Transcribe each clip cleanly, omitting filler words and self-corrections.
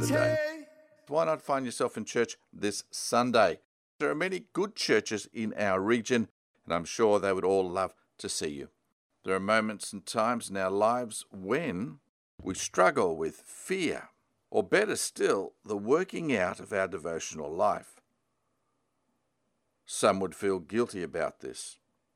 Sunday. Why not find yourself in church this Sunday? There are many good churches in our region, and I'm sure they would all love to see you. There are moments and times in our lives when we struggle with fear, or better still, the working out of our devotional life. Some would feel guilty about this.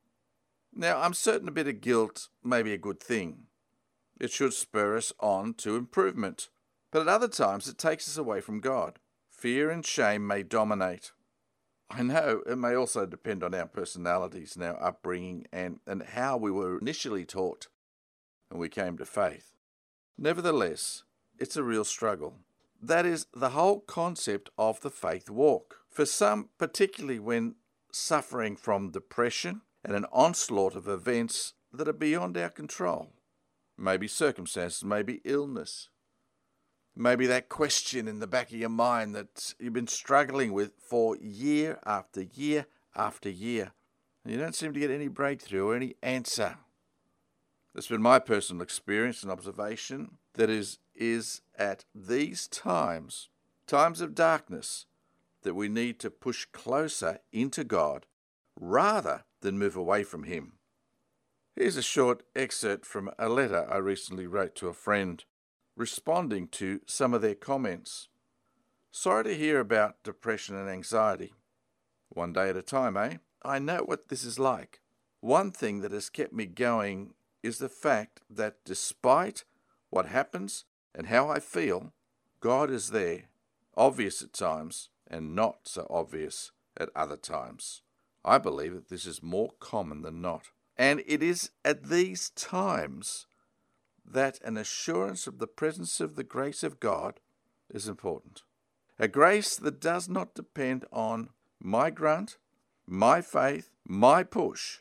Now, I'm certain a bit of guilt may be a good thing. It should spur us on to improvement. But at other times, it takes us away from God. Fear and shame may dominate. I know it may also depend on our personalities and our upbringing and how we were initially taught when we came to faith. Nevertheless, it's a real struggle. That is the whole concept of the faith walk. For some, particularly when suffering from depression and an onslaught of events that are beyond our control. Maybe circumstances, maybe illness. Maybe that question in the back of your mind that you've been struggling with for year after year after year. And you don't seem to get any breakthrough or any answer. That's been my personal experience and observation. That is at these times of darkness, that we need to push closer into God rather than move away from Him. Here's a short excerpt from a letter I recently wrote to a friend, responding to some of their comments. Sorry to hear about depression and anxiety. One day at a time, eh? I know what this is like. One thing that has kept me going is the fact that despite what happens and how I feel, God is there, obvious at times and not so obvious at other times. I believe that this is more common than not. And it is at these times that an assurance of the presence of the grace of God is important. A grace that does not depend on my grunt, my faith, my push.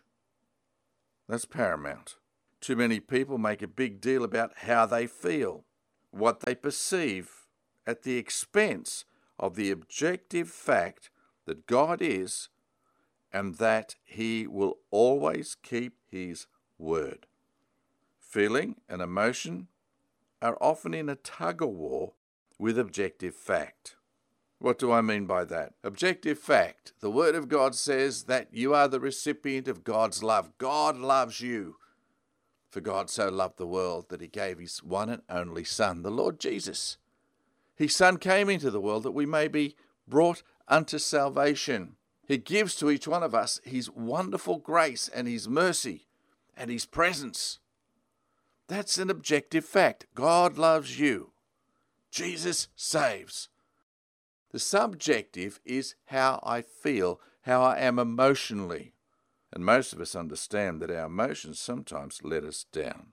That's paramount. Too many people make a big deal about how they feel, what they perceive, at the expense of the objective fact that God is and that He will always keep His word. Feeling and emotion are often in a tug-of-war with objective fact. What do I mean by that? Objective fact. The Word of God says that you are the recipient of God's love. God loves you. For God so loved the world that He gave His one and only Son, the Lord Jesus. His Son came into the world that we may be brought unto salvation. He gives to each one of us His wonderful grace and His mercy and His presence. That's an objective fact. God loves you. Jesus saves. The subjective is how I feel, how I am emotionally. And most of us understand that our emotions sometimes let us down.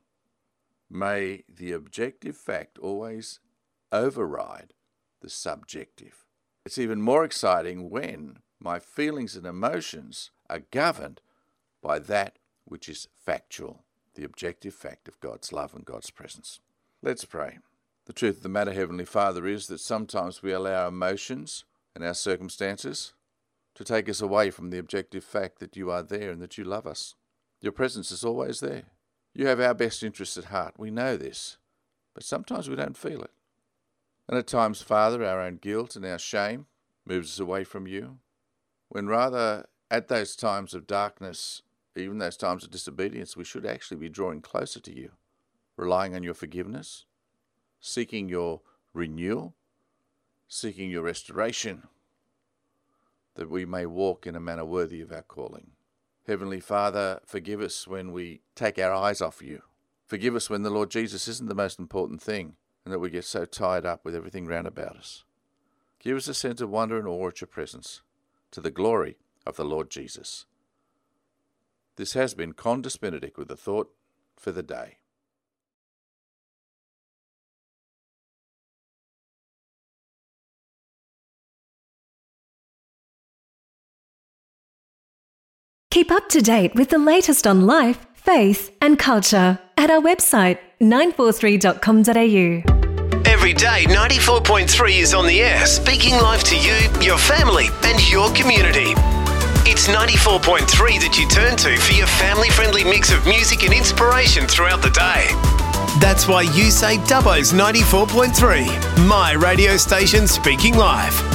May the objective fact always override the subjective. It's even more exciting when my feelings and emotions are governed by that which is factual, the objective fact of God's love and God's presence. Let's pray. The truth of the matter, Heavenly Father, is that sometimes we allow emotions and our circumstances to take us away from the objective fact that you are there and that you love us. Your presence is always there. You have our best interests at heart. We know this, but sometimes we don't feel it. And at times, Father, our own guilt and our shame moves us away from you, when rather at those times of darkness, even those times of disobedience, we should actually be drawing closer to you, relying on your forgiveness, seeking your renewal, seeking your restoration, that we may walk in a manner worthy of our calling. Heavenly Father, forgive us when we take our eyes off you. Forgive us when the Lord Jesus isn't the most important thing and that we get so tied up with everything round about us. Give us a sense of wonder and awe at your presence, to the glory of the Lord Jesus. This has been Condis Benedict with a thought for the day. Keep up to date with the latest on life, faith and culture at our website 943.com.au. Every day, 94.3 is on the air, speaking life to you, your family and your community. It's 94.3 that you turn to for your family-friendly mix of music and inspiration throughout the day. That's why you say Dubbo's 94.3, my radio station speaking life.